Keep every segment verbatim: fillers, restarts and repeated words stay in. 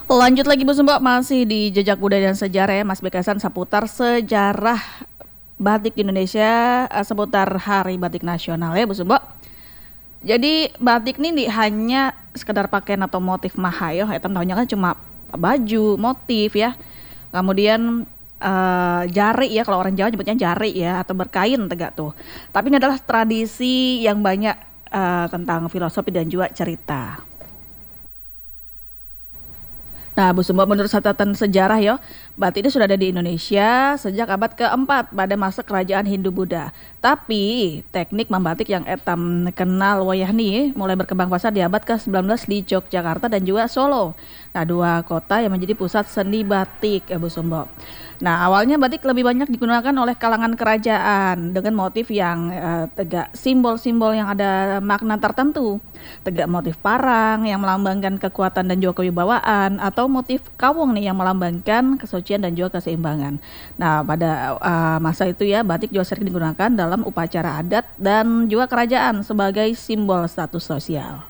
Lanjut lagi Bu Sumbo, masih di jejak budaya dan sejarah ya Mas Bekasan seputar sejarah batik di Indonesia, eh, seputar Hari Batik Nasional ya Bu Sumbo. Jadi batik ini nih hanya sekedar pakaian atau motif mahayo, ya tahunya kan cuma baju, motif ya. Kemudian eh, jari ya, kalau orang Jawa nyebutnya jari ya, atau berkain tegak tuh. Tapi ini adalah tradisi yang banyak eh, tentang filosofi dan juga cerita. Nah, Bu Sumba, menurut catatan sejarah ya, batik itu sudah ada di Indonesia sejak abad keempat pada masa kerajaan Hindu-Buddha. Tapi teknik membatik yang etam kenal wayahni mulai berkembang pesat di abad ke sembilan belas di Yogyakarta dan juga Solo. Nah, dua kota yang menjadi pusat seni batik ya Bu Sumba. Nah, awalnya batik lebih banyak digunakan oleh kalangan kerajaan dengan motif yang eh, tegak simbol-simbol yang ada makna tertentu. Tegak motif parang yang melambangkan kekuatan dan juga kewibawaan, atau motif kawung nih yang melambangkan kesucian dan juga keseimbangan. Nah, pada uh, masa itu ya, batik juga sering digunakan dalam upacara adat dan juga kerajaan sebagai simbol status sosial.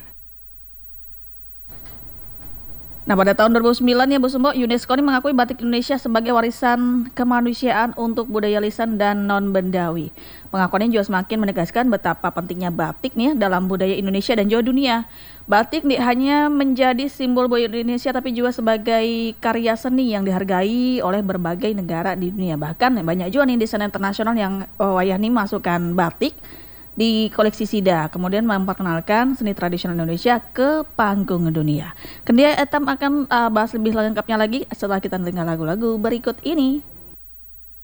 Nah, pada tahun dua ribu sembilan ya Bu Sumbo, UNESCO ini mengakui batik Indonesia sebagai warisan kemanusiaan untuk budaya lisan dan non-bendawi. Pengakuan ini juga semakin menegaskan betapa pentingnya batik nih dalam budaya Indonesia dan juga dunia. Batik nih hanya menjadi simbol budaya Indonesia tapi juga sebagai karya seni yang dihargai oleh berbagai negara di dunia. Bahkan banyak juga nih desain internasional yang oh, wayah nih masukkan batik di koleksi SIDA, kemudian memperkenalkan seni tradisional Indonesia ke panggung dunia. Kemudian Etam akan uh, bahas lebih lengkapnya lagi setelah kita dengar lagu-lagu berikut ini.